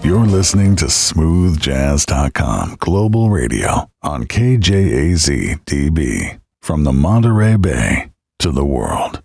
You're listening to smoothjazz.com Global Radio on KJAZ DB from the Monterey Bay to the world.